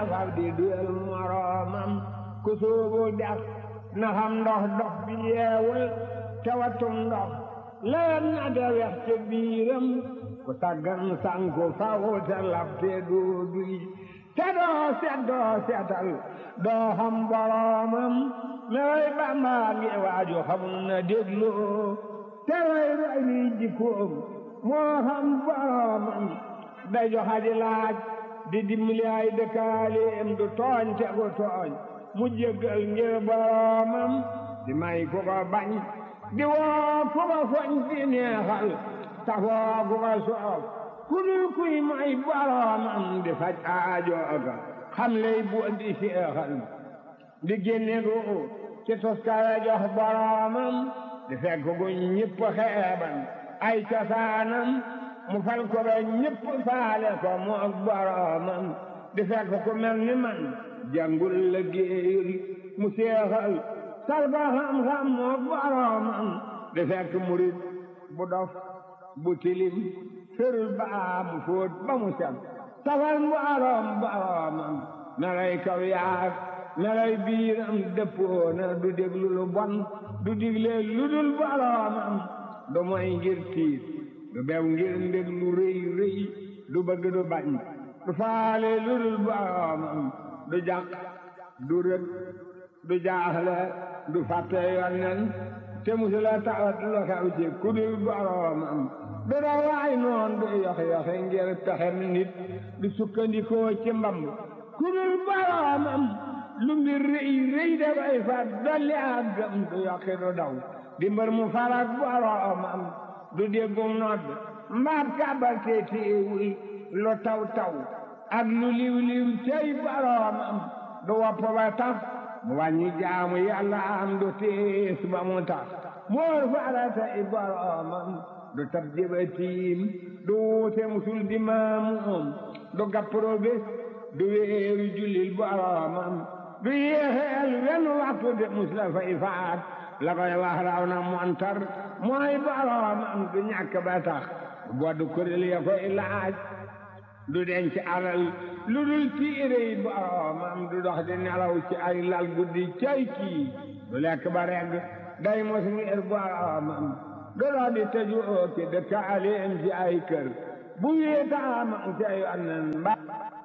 fab di duyal moroomam ku sóobu dex na xam ndox dox bi yeewul te watum ndox leen na de wex ca biiram ku taggan sanku faw te lab te doo duy te doo setal doo xam boroomam mewoy Bamba ngi waaju xamul na dégloo te way roy li jikkoom moo xam boroomam day joxa di laaj di dimbali ay dëkkaaleem du tooñ te gu tooñ mu jéggal ngir boroomam di may ku ko bañ di woo ku ko foñ di neexal tafoo ku ko soof ku dul kuy may boroomam di faj aajooga xam lay bu di seexal di génne gu ci toskare jox boroomam di fekk gu ñëpp xeeban ay cosaanam mu fal ko ba ñëpp faale ko mu ak boroomam di fekk ku mel ni man jàngul la géeyul mu seexal sal ko xam-xam mu ak boroomam di fekk murit bu dof bu tilim ferul baa mu fóot ba mu set safal boroomam melay kaw yaag melay biiram dëppoona du déglu lu bon du digle lu dul boroomam du moy ngir tiit du bew ngir ndég lu rëy rëy du bëgg du bañ du faale lu dul boroomam du jàq du rëg du jaaxle du fàtte yonnen te musula tawat lu xew ci ku dul boroomam du dawaay noon du yoxe ngir pexem nit du sukkandikoo ci mbamb ku dul boroomam lu mbir rëy rëy dafay fat dolli ak gëm du yokki du daw di mbër mu farak boroomam du déggum nodd mbaat kàbbal te téewul lu taw ak lu liw liw cey boroomam du wopp ba tax mu wàññi jaamu yàlla am du tiis ba mu tax moor faratay boroomam du tab jëbatiim du wuute musul di maamuum du gappro bés du wéeru jullil boroomam du yéexeel wenn waxtu de mus la fay faat la koy wax raw na montar mooy boroomam du ñàkk ba tax boddu kuréel ya koy laaj du denc alal lu dul tiirey boroomam du dox di nelaw ci ay lal guddi cay kii du lekk ba regg day mos ngir boroomam du dox di tëju ci dëkkaaleem ci ay kër bu wéetaamam ca yonnen ba